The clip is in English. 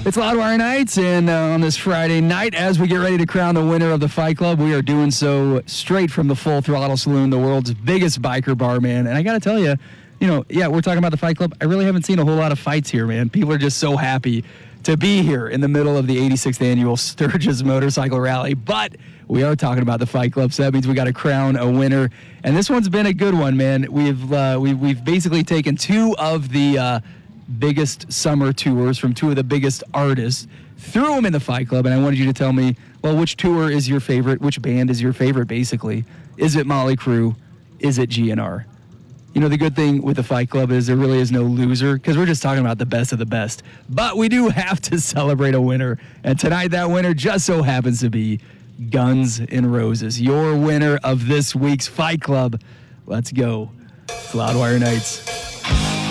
It's Loudwire Nights, and on this Friday night, as we get ready to crown the winner of the Fight Club, we are doing so straight from the Full Throttle Saloon, the world's biggest biker bar, man. And I got to tell you, we're talking about the Fight Club. I really haven't seen a whole lot of fights here, man. People are just so happy to be here in the middle of the 86th annual Sturgis Motorcycle Rally. But we are talking about the Fight Club, so that means we got to crown a winner. And this one's been a good one, man. We've basically taken two of the biggest summer tours from two of the biggest artists, threw them in the Fight Club, and I wanted you to tell me, well, which tour is your favorite? Which band is your favorite, basically? Is it Motley Crue? Is it GNR? The good thing with the Fight Club is there really is no loser, because we're just talking about the best of the best. But we do have to celebrate a winner, and tonight that winner just so happens to be Guns N' Roses, your winner of this week's Fight Club. Let's go. It's Loudwire Nights.